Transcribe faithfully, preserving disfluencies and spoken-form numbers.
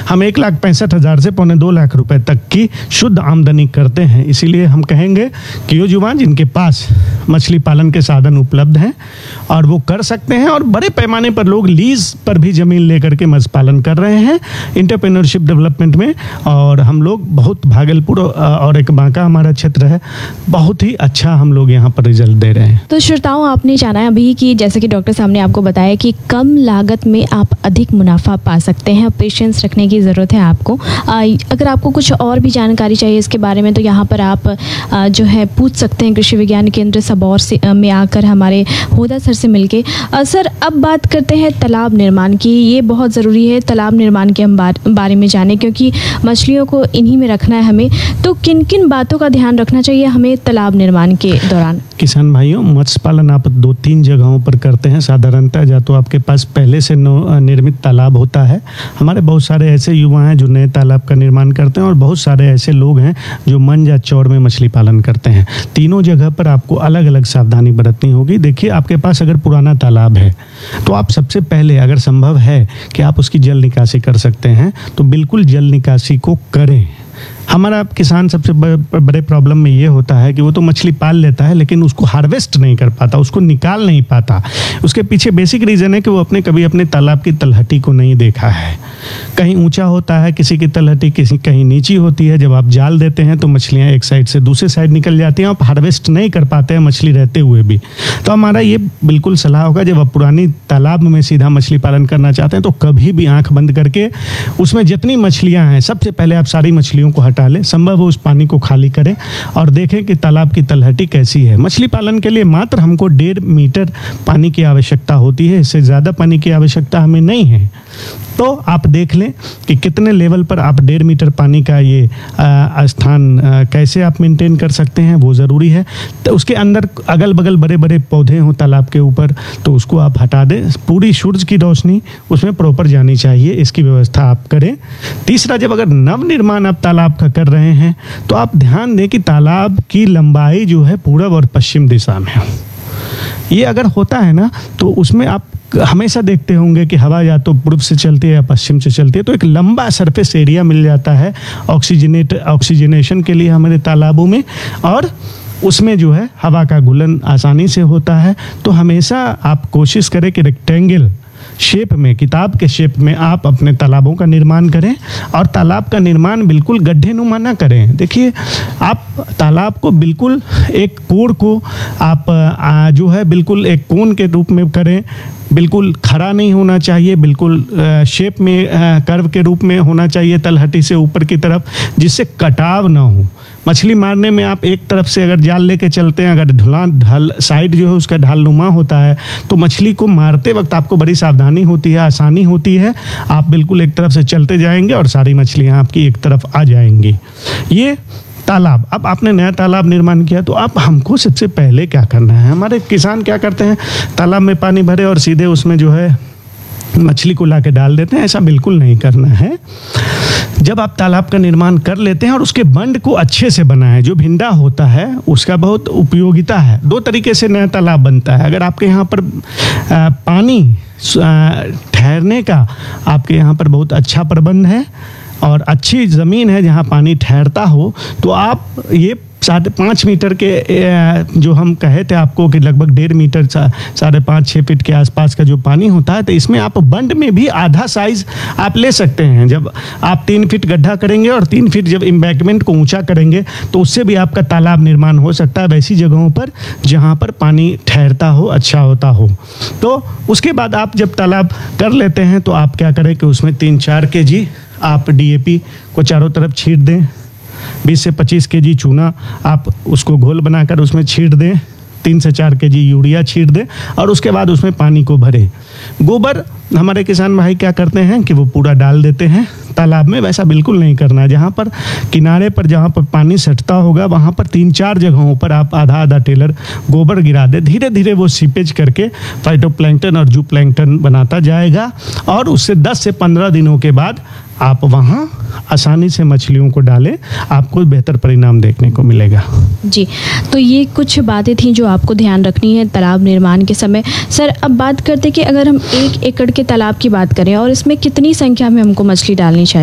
हम एक लाख पैंसठ हज़ार से पौने दो लाख रुपए तक की शुद्ध आमदनी करते हैं। इसीलिए हम कहेंगे कि यो युवा जिनके पास मछली पालन के साधन उपलब्ध हैं और वो कर सकते हैं, और बड़े पैमाने पर लोग लीज पर भी ज़मीन लेकर के मत्स्य पालन कर रहे हैं एंटरप्रेन्योरशिप डेवलपमेंट में। और हम लोग बहुत भागलपुर और एक बांका हमारा क्षेत्र है, बहुत ही अच्छा हम लोग यहाँ पर रिजल्ट दे रहे हैं। तो श्रोताओं, आपने जाना है अभी कि जैसे कि डॉक्टर साहब ने आपको बताया कि कम लागत में आप अधिक मुनाफा पा सकते हैं, पेशेंस रखने की ज़रूरत है आपको। आ, अगर आपको कुछ और भी जानकारी चाहिए इसके बारे में तो यहाँ पर आप आ, जो है पूछ सकते हैं कृषि विज्ञान केंद्र सबौर से में आकर हमारे होदा सर से मिलके। सर, अब बात करते हैं तालाब निर्माण की। ये बहुत ज़रूरी है तालाब निर्माण के हम बार, बारे में जाने, क्योंकि मछलियों को इन्हीं में रखना है हमें। तो किन किन बातों का ध्यान रखना चाहिए हमें तालाब निर्माण के दौरान? किसान भाइयों, मत्स्य पालन आप दो तीन जगहों पर करते हैं साधारणतः। या तो आपके पास पहले से निर्मित तालाब होता है, हमारे बहुत सारे ऐसे युवा हैं जो नए तालाब का निर्माण करते हैं, और बहुत सारे ऐसे लोग हैं जो मन या चौड़ में मछली पालन करते हैं। तीनों जगह पर आपको अलग अलग सावधानी बरतनी होगी। देखिए, आपके पास अगर पुराना तालाब है तो आप सबसे पहले, अगर संभव है कि आप उसकी जल निकासी कर सकते हैं तो बिल्कुल जल निकासी को करें। हमारा किसान सबसे बड़े प्रॉब्लम में ये होता है कि वो तो मछली पाल लेता है लेकिन उसको हार्वेस्ट नहीं कर पाता, उसको निकाल नहीं पाता। उसके पीछे बेसिक रीज़न है कि वो अपने कभी अपने तालाब की तलहटी को नहीं देखा है। कहीं ऊंचा होता है किसी की तलहटी, किसी कहीं नीची होती है। जब आप जाल देते हैं तो मछलियाँ एक साइड से दूसरी साइड निकल जाती हैं, आप हार्वेस्ट नहीं कर पाते हैं मछली रहते हुए भी। तो हमारा ये बिल्कुल सलाह होगा, जब आप पुरानी तालाब में सीधा मछली पालन करना चाहते हैं तो कभी भी आँख बंद करके उसमें जितनी मछलियाँ हैं सबसे पहले आप सारी मछलियों को हटा लें, संभव हो उस पानी को खाली करें और देखें कि तालाब की तलहटी कैसी है। मछली पालन के लिए मात्र हमको डेढ़ मीटर पानी की आवश्यकता होती है, इससे ज़्यादा पानी की आवश्यकता हमें नहीं है। तो आप देख लें कि कितने लेवल पर आप डेढ़ मीटर पानी का ये आ, स्थान आ, कैसे आप मेंटेन कर सकते हैं, वो ज़रूरी है। तो उसके अंदर अगल बगल बड़े बड़े पौधे हों तालाब के ऊपर तो उसको आप हटा दें, पूरी सूरज की रोशनी उसमें प्रॉपर जानी चाहिए, इसकी व्यवस्था आप करें। तीसरा, जब अगर नव निर्माण आप तालाब का कर रहे हैं तो आप ध्यान दें कि तालाब की लंबाई जो है पूरब और पश्चिम दिशा में हो। ये अगर होता है ना तो उसमें आप हमेशा देखते होंगे कि हवा या तो पूर्व से चलती है या पश्चिम से चलती है, तो एक लंबा सरफेस एरिया मिल जाता है ऑक्सीजनेट ऑक्सीजनेशन के लिए हमारे तालाबों में, और उसमें जो है हवा का घुलन आसानी से होता है। तो हमेशा आप कोशिश करें कि रेक्टेंगल शेप में, किताब के शेप में आप अपने तालाबों का निर्माण करें, और तालाब का निर्माण बिल्कुल गड्ढे नुमा ना करें। देखिए, आप तालाब को बिल्कुल एक कोण को आप आ, जो है बिल्कुल एक कोण के रूप में करें, बिल्कुल खड़ा नहीं होना चाहिए, बिल्कुल शेप में कर्व के रूप में होना चाहिए तलहटी से ऊपर की तरफ, जिससे कटाव ना हो। मछली मारने में आप एक तरफ से अगर जाल लेके चलते हैं, अगर ढलान ढल साइड जो है उसका ढालनुमा होता है तो मछली को मारते वक्त आपको बड़ी सावधानी होती है, आसानी होती है। आप बिल्कुल एक तरफ से चलते जाएंगे और सारी मछलियाँ आपकी एक तरफ आ जाएंगी। ये तालाब, अब आपने नया तालाब निर्माण किया तो आप हमको सबसे पहले क्या करना है, हमारे किसान क्या करते हैं, तालाब में पानी भरे और सीधे उसमें जो है मछली को ला के डाल देते हैं। ऐसा बिल्कुल नहीं करना है। जब आप तालाब का निर्माण कर लेते हैं और उसके बंड को अच्छे से बनाएं, जो भिंडा होता है उसका बहुत उपयोगिता है। दो तरीके से नया तालाब बनता है। अगर आपके यहाँ पर आ, पानी ठहरने का आपके यहाँ पर बहुत अच्छा प्रबंध है और अच्छी ज़मीन है जहाँ पानी ठहरता हो, तो आप ये साढ़े पाँच मीटर के जो हम कहे थे आपको कि लगभग डेढ़ मीटर साढ़े पाँच छः फीट के आसपास का जो पानी होता है, तो इसमें आप बंड में भी आधा साइज आप ले सकते हैं। जब आप तीन फीट गड्ढा करेंगे और तीन फीट जब एम्बैंकमेंट को ऊंचा करेंगे तो उससे भी आपका तालाब निर्माण हो सकता है वैसी जगहों पर जहां पर पानी ठहरता हो, अच्छा होता हो। तो उसके बाद आप जब तालाब कर लेते हैं तो आप क्या करें कि उसमें तीन चार के जी आप डी ए पी को चारों तरफ छीट दें, बीस से पच्चीस के जी चूना आप उसको घोल बनाकर उसमें छीट दें, तीन से चार के जी यूरिया छीट दें और उसके बाद उसमें पानी को भरें। गोबर हमारे किसान भाई क्या करते हैं कि वो पूरा डाल देते हैं तालाब में, वैसा बिल्कुल नहीं करना है। जहाँ पर किनारे पर जहाँ पर पानी सटता होगा वहाँ पर तीन चार जगहों पर आप आधा आधा टेलर गोबर गिरा दे। धीरे धीरे वो सीपेज करके फाइटोप्लैंक्टन और जूप्लैंक्टन बनाता जाएगा और उससे दस से पंद्रह दिनों के बाद आप वहाँ आसानी से मछलियों को डालें, आपको बेहतर परिणाम देखने को मिलेगा। जी, तो ये कुछ बातें थी जो आपको ध्यान रखनी है तालाब निर्माण के समय। सर, अब बात करते कि अगर हम एक एकड़ के तालाब की बात करें और इसमें कितनी संख्या में हमको मछली डालनी चाहिए?